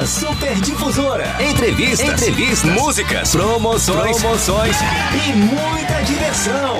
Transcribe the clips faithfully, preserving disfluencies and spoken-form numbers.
Na Super Difusora. Entrevistas, entrevistas, músicas, promoções, promoções e muita diversão.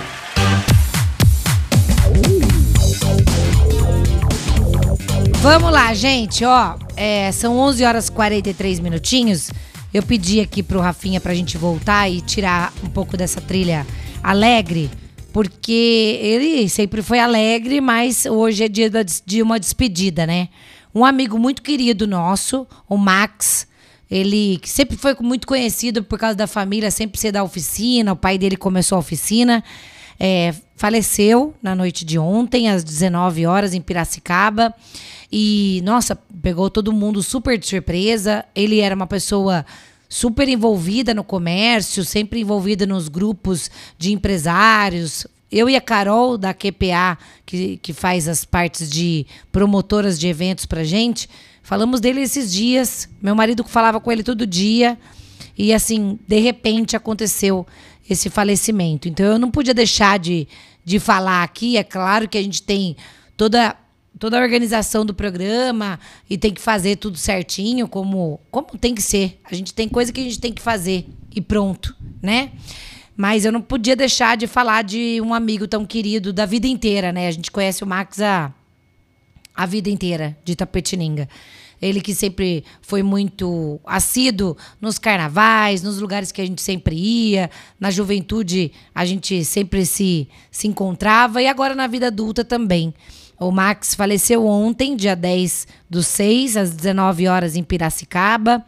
Vamos lá, gente, ó, é, são onze horas e quarenta e três minutinhos. Eu pedi aqui pro Rafinha pra gente voltar e tirar um pouco dessa trilha alegre, porque ele sempre foi alegre, mas hoje é dia de uma despedida, né? Um amigo muito querido nosso, o Max, ele que sempre foi muito conhecido por causa da família, sempre ser da oficina, o pai dele começou a oficina, é, faleceu na noite de ontem, às dezenove horas, em Piracicaba. E, nossa, pegou todo mundo super de surpresa. Ele era uma pessoa super envolvida no comércio, sempre envolvida nos grupos de empresários. Eu e a Carol, da Q P A, que, que faz as partes de promotoras de eventos pra gente, falamos dele esses dias. Meu marido falava com ele todo dia. E, assim, de repente aconteceu esse falecimento. Então, eu não podia deixar de, de falar aqui. É claro que a gente tem toda... toda a organização do programa e tem que fazer tudo certinho, como, como tem que ser. A gente tem coisa que a gente tem que fazer e pronto, né? Mas eu não podia deixar de falar de um amigo tão querido da vida inteira, né? A gente conhece o Max a, a vida inteira, de Itapetininga. Ele que sempre foi muito assíduo nos carnavais, nos lugares que a gente sempre ia. Na juventude, a gente sempre se, se encontrava. E agora na vida adulta também. O Max faleceu ontem, dia dez do seis, às dezenove horas, em Piracicaba.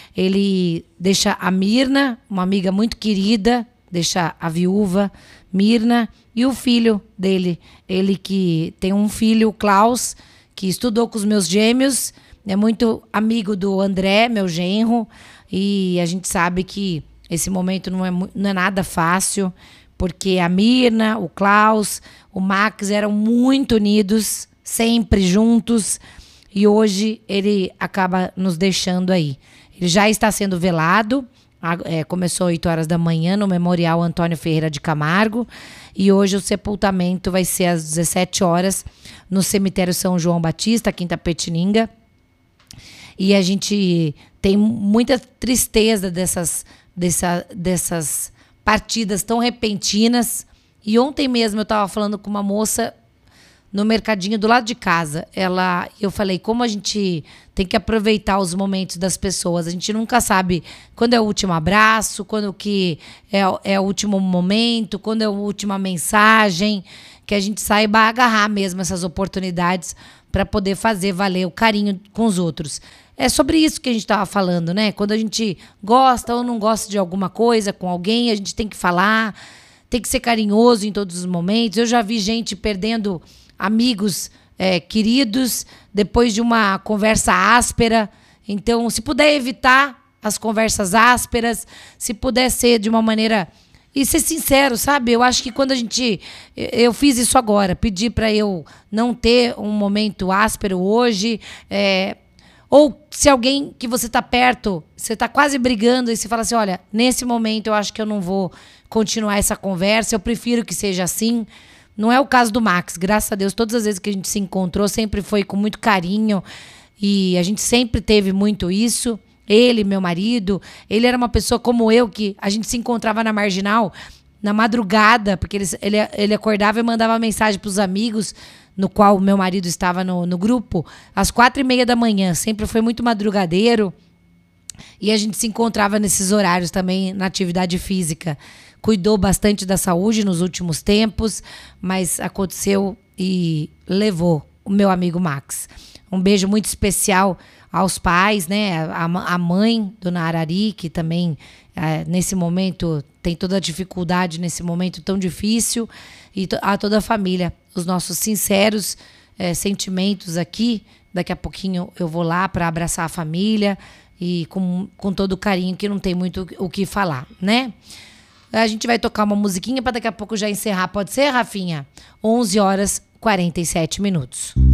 Ele deixa a Mirna, uma amiga muito querida, deixa a viúva Mirna e o filho dele. Ele que tem um filho, o Klaus, que estudou com os meus gêmeos, é muito amigo do André, meu genro, e a gente sabe que esse momento não é, não é nada fácil, porque a Mirna, o Klaus, o Max eram muito unidos, sempre juntos, e hoje ele acaba nos deixando aí. Ele já está sendo velado, é, começou às oito horas da manhã no Memorial Antônio Ferreira de Camargo, e hoje o sepultamento vai ser às dezessete horas no Cemitério São João Batista, aqui em Itapetininga. E a gente tem muita tristeza dessas, dessa, dessas partidas tão repentinas. E ontem mesmo eu estava falando com uma moça no mercadinho do lado de casa. Ela, eu falei, como a gente tem que aproveitar os momentos das pessoas. A gente nunca sabe quando é o último abraço, quando que é, é o último momento, quando é a última mensagem. Que a gente saiba agarrar mesmo essas oportunidades para poder fazer valer o carinho com os outros. É sobre isso que a gente estava falando, né? Quando a gente gosta ou não gosta de alguma coisa com alguém, a gente tem que falar, tem que ser carinhoso em todos os momentos. Eu já vi gente perdendo amigos é, queridos depois de uma conversa áspera. Então, se puder evitar as conversas ásperas, se puder ser de uma maneira... E ser sincero, sabe? Eu acho que quando a gente... Eu fiz isso agora, pedi para eu não ter um momento áspero hoje. É, ou se alguém que você tá perto, você tá quase brigando e você fala assim, olha, nesse momento eu acho que eu não vou continuar essa conversa, eu prefiro que seja assim. Não é o caso do Max, graças a Deus. Todas as vezes que a gente se encontrou, sempre foi com muito carinho. E a gente sempre teve muito isso. Ele, meu marido, ele era uma pessoa como eu, que a gente se encontrava na Marginal, na madrugada, porque ele, ele, ele acordava e mandava mensagem para os amigos, no qual o meu marido estava no, no grupo, às quatro e meia da manhã. Sempre foi muito madrugadeiro. E a gente se encontrava nesses horários também na atividade física. Cuidou bastante da saúde nos últimos tempos, mas aconteceu e levou o meu amigo Max. Um beijo muito especial aos pais, né? A, a mãe, Dona Arari, que também é, nesse momento tem toda a dificuldade nesse momento tão difícil, e to, a toda a família. Os nossos sinceros é, sentimentos aqui. Daqui a pouquinho eu vou lá para abraçar a família e com, com todo o carinho, que não tem muito o que falar, né? A gente vai tocar uma musiquinha para daqui a pouco já encerrar. Pode ser, Rafinha? onze horas e quarenta e sete minutos.